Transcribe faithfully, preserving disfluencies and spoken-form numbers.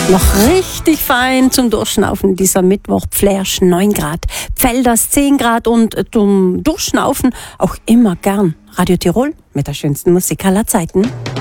Noch richtig fein zum Durchschnaufen dieser Mittwoch. Pflärsch neun Grad, Pfelders zehn Grad und zum Durchschnaufen auch immer gern Radio Tirol mit der schönsten Musik aller Zeiten.